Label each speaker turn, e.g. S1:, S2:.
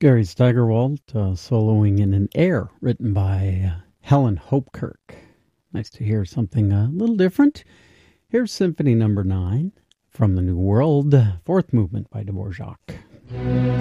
S1: Gary Steigerwald soloing in an air written by Helen Hopkirk. Nice to hear something a little different. Here's Symphony Number 9 from the New World, fourth movement by Dvorak.